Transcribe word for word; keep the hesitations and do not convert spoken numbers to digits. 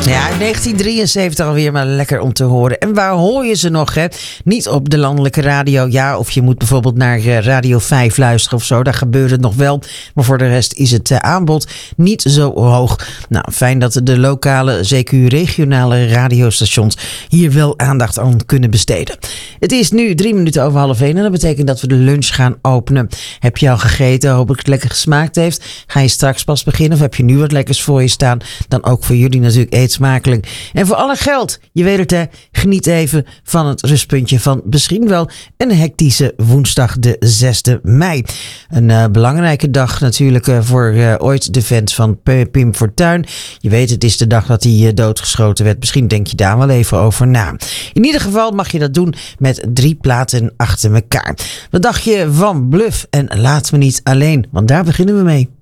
Ja, negentien drieënzeventig alweer, maar lekker om te horen. En waar hoor je ze nog, hè? Niet op de landelijke radio, ja, of je moet bijvoorbeeld naar uh, Radio vijf luisteren of zo. Daar gebeurt het nog wel, maar voor de rest is het uh, aanbod niet zo hoog. Nou, fijn dat de lokale, zeker regionale radiostations hier wel aandacht aan kunnen besteden. Het is nu drie minuten over half één en dat betekent dat we de lunch gaan openen. Heb je al gegeten? Hoop ik het lekker gesmaakt heeft. Ga je straks pas beginnen of heb je nu wat lekkers voor je staan? Dan ook voor jullie natuurlijk eet smakelijk. En voor alle geld, je weet het hè, geniet even van het rustpuntje van misschien wel een hectische woensdag de zesde mei. Een uh, belangrijke dag natuurlijk uh, voor uh, ooit de vent van Pim Fortuyn. Je weet, het is de dag dat hij uh, doodgeschoten werd. Misschien denk je daar wel even over na. In ieder geval mag je dat doen met drie platen achter elkaar. Wat dacht je van Bluff en Laat Me Niet Alleen? Want daar beginnen we mee.